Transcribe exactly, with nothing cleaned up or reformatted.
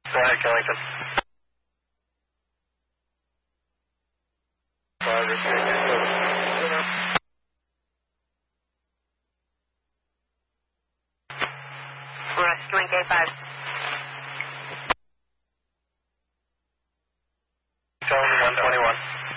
Go ahead, Killington. Roger. Rush, doing K five. Tell me one twenty-one.